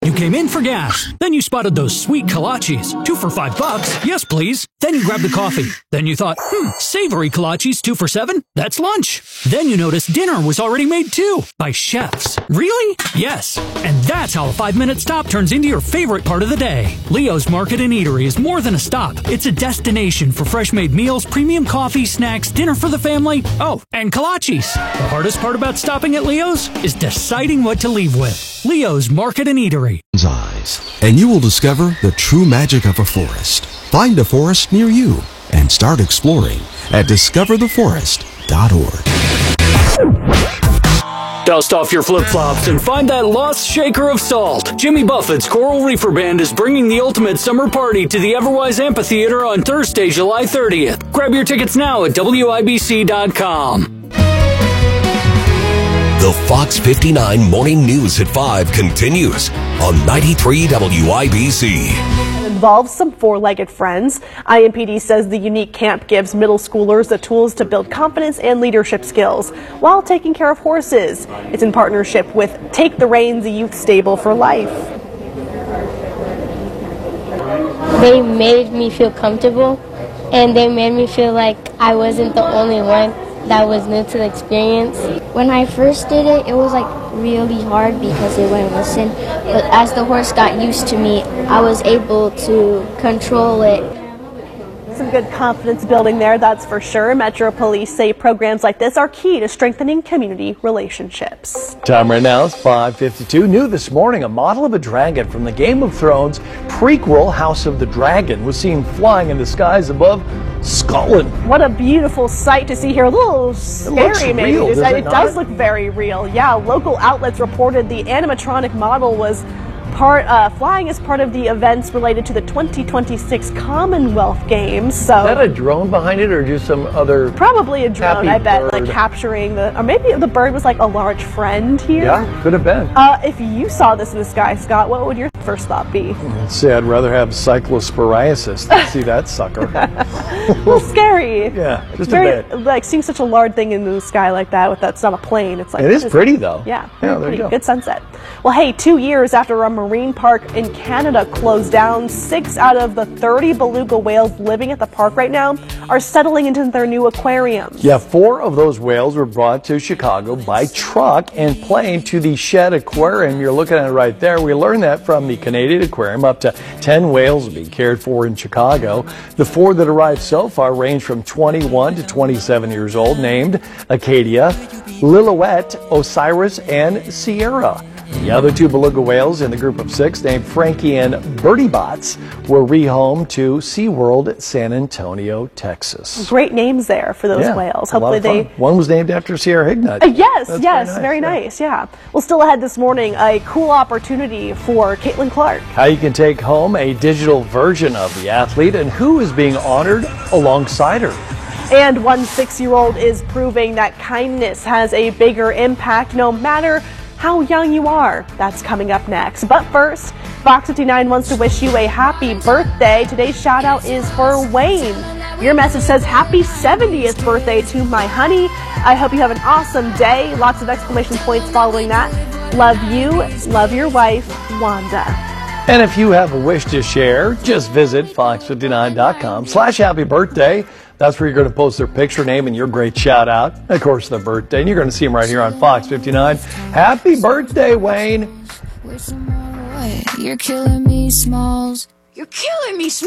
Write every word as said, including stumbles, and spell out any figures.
You came in for gas. Then you spotted those sweet kolaches. Two for five bucks. Yes, please. Then you grabbed the coffee. Then you thought, hmm, savory kolaches, two for seven? That's lunch. Then you noticed dinner was already made too. By chefs. Really? Yes. And that's how a five-minute stop turns into your favorite part of the day. Leo's Market and Eatery is more than a stop. It's a destination for fresh-made meals, premium coffee, snacks, dinner for the family, oh, and kolaches. The hardest part about stopping at Leo's is deciding what to leave with. Leo's Market and Eatery. Eyes, and you will discover the true magic of a forest. Find a forest near you and start exploring at discover the forest dot org. Dust off your flip-flops and find that lost shaker of salt. Jimmy Buffett's Coral Reefer Band is bringing the ultimate summer party to the Everwise Amphitheater on Thursday, July thirtieth. Grab your tickets now at W I B C dot com. The Fox fifty-nine Morning News at five continues on ninety-three W I B C. Involves some four-legged friends. I M P D says the unique camp gives middle schoolers the tools to build confidence and leadership skills while taking care of horses. It's in partnership with Take the Reins, a youth stable for life. They made me feel comfortable, and they made me feel like I wasn't the only one that was new to the experience. When I first did it, it was like really hard because they wouldn't listen. But as the horse got used to me, I was able to control it. Some good confidence building there, that's for sure. Metro Police say programs like this are key to strengthening community relationships. Time right now is five fifty-two. New this morning, a model of a dragon from the Game of Thrones prequel House of the Dragon was seen flying in the skies above Scotland. What a beautiful sight to see here. A little scary, maybe. Real, does it, it does look very real. Yeah, local outlets reported the animatronic model was part uh, flying as part of the events related to the twenty twenty-six Commonwealth Games. So is that a drone behind it, or just some other? Probably a drone, I bet, bird. like capturing the, or maybe the bird was like a large friend here. Yeah, could have been. Uh, if you saw this in the sky, Scott, what would your first thought be? Let's see, I'd rather have cyclosporiasis than see that sucker. A little scary. Yeah, just very, a bit. Like seeing such a large thing in the sky like that, with that's not a plane. It's like it is pretty though. Yeah, yeah, there pretty. you go. Good sunset. Well, hey, two years after a marine park in Canada closed down, six out of the thirty beluga whales living at the park right now are settling into their new aquariums. Yeah, four of those whales were brought to Chicago by truck and plane to the Shed Aquarium. You're looking at it right there. We learned that from the Canadian Aquarium. Up to ten whales are being cared for in Chicago. The four that arrived so far range from twenty-one to twenty-seven years old, named Acadia, Lillooet, Osiris, and Sierra. The other two beluga whales in the group of six, named Frankie and Bertie Bots, were rehomed to SeaWorld San Antonio, Texas. Great names there for those yeah, whales. Hopefully they. One was named after Sierra Hignut. Uh, yes, That's yes, very nice, very yeah. nice. Yeah. Well, still ahead this morning, a cool opportunity for Caitlin Clark. How you can take home a digital version of the athlete and who is being honored alongside her. And one six-year-old is proving that kindness has a bigger impact no matter how young you are. That's coming up next. But first, Fox fifty-nine wants to wish you a happy birthday. Today's shout out is for Wayne. Your message says, happy seventieth birthday to my honey. I hope you have an awesome day. Lots of exclamation points following that. Love you. Love your wife, Wanda. And if you have a wish to share, just visit fox fifty-nine dot com slash happy birthday. That's where you're going to post their picture, name, and your great shout out. And of course, their birthday. And you're going to see them right here on Fox fifty-nine. Happy birthday, Wayne. You're killing me, Smalls. You're killing me, Smalls.